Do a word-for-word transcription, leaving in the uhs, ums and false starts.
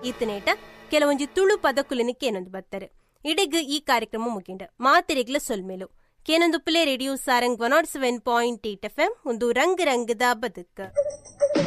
ಈತನೇಟ ಕೆಲವೊಂಜಿ ತುಳು ಪದಕುಲಿನ ಕೇನೊಂದು ಬರ್ತಾರೆ. ಇಡೆಗ್ ಈ ಕಾರ್ಯಕ್ರಮ ಮುಗಿಂಡ ಮಾತೆರೆಗ್ಲ ಸೊಲ್ಮೇಲು ಕೇನೊಂದು play radio Sarang one not seven point eight F M ಒಂದು ರಂಗ್ ರಂಗದ ಬದುಕ.